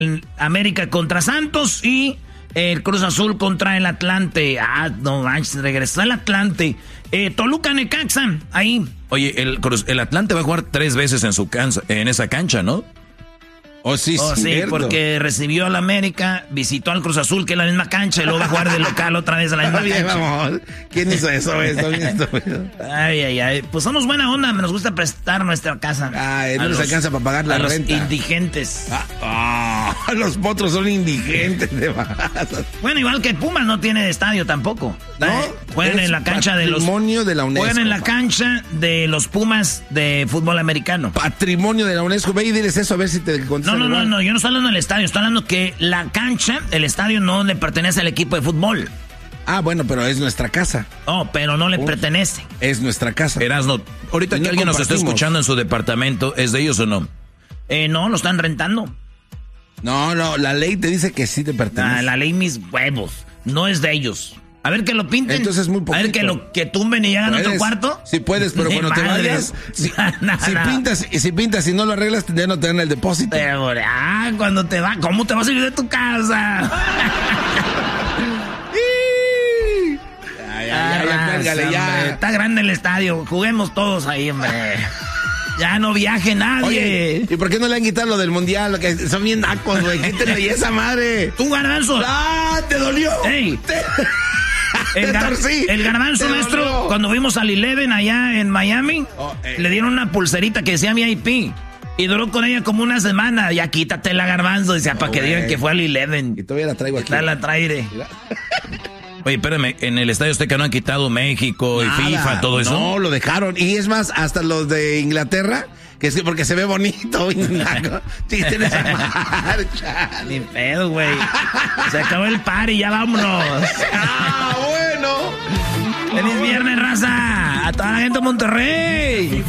América contra Santos y el Cruz Azul contra el Atlante. No manches, regresó el Atlante. Toluca Necaxa, ahí. Oye, el Atlante va a jugar 3 veces en esa cancha, ¿no? Sí, porque recibió al América, visitó al Cruz Azul, que es la misma cancha, y luego va a jugar de local otra vez a la misma cancha. Vamos. ¿Quién hizo eso? Ay. Pues somos buena onda, nos gusta prestar nuestra casa. No les alcanza para pagar la renta. Los indigentes. Los potros son indigentes de más. Bueno, igual que Pumas no tiene estadio tampoco. ¿No? Juegan en la cancha de los... Patrimonio de la UNESCO. Juegan en la cancha de los Pumas de fútbol americano. Patrimonio de la UNESCO. Ve y diles eso a ver si te contestan. No, yo no estoy hablando del estadio, estoy hablando que la cancha, el estadio no le pertenece al equipo de fútbol. Bueno, pero es nuestra casa. Pero no le pertenece. Es nuestra casa. Erasno, ahorita que alguien nos está escuchando en su departamento, ¿es de ellos o no? No, lo están rentando. No, la ley te dice que sí te pertenece. La ley mis huevos, no es de ellos. A ver que lo pinten. Entonces es muy poquito. A ver que lo que tumben y hagan otro cuarto. Sí puedes, pero cuando te vayas, si pintas y no lo arreglas, ya no te dan el depósito. Pero, cuando te va, ¿cómo te vas a ir de tu casa? Ya. Está grande el estadio, juguemos todos ahí, hombre. Ya no viaje nadie. Oye, ¿y por qué no le han quitado lo del mundial? Que son bien nacos, güey. Quítenle esa madre. ¡Tú, Garbanzo! ¡Te dolió! ¡Ey! El Garbanzo, maestro, cuando fuimos al Eleven allá en Miami, le dieron una pulserita que decía VIP. Y duró con ella como una semana. Ya quítatela, Garbanzo. Decía, para que digan que fue al Eleven. Y todavía la traigo aquí. La traire. Oye, espérame, en el Estadio Azteca no han quitado México y FIFA, todo eso. No, lo dejaron. Y es más, hasta los de Inglaterra, que sí, porque se ve bonito. Tienes esa marcha. Ni pedo, güey. Se acabó el party, ya vámonos. Bueno. ¡Feliz viernes, raza! ¡A toda la gente de Monterrey!